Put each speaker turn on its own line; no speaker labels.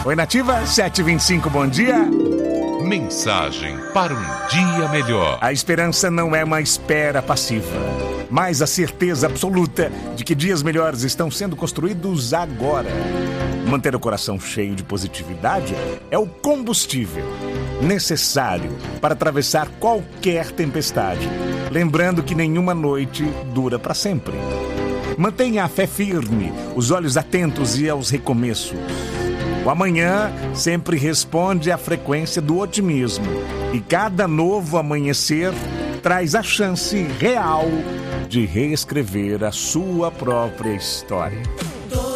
Oi, Nativa, 7h25, bom dia.
Mensagem para um dia melhor.
A esperança não é uma espera passiva, mas a certeza absoluta de que dias melhores estão sendo construídos agora. Manter o coração cheio de positividade é o combustível necessário para atravessar qualquer tempestade, lembrando que nenhuma noite dura para sempre. Mantenha a fé firme, os olhos atentos e aos recomeços. O amanhã sempre responde à frequência do otimismo e cada novo amanhecer traz a chance real de reescrever a sua própria história.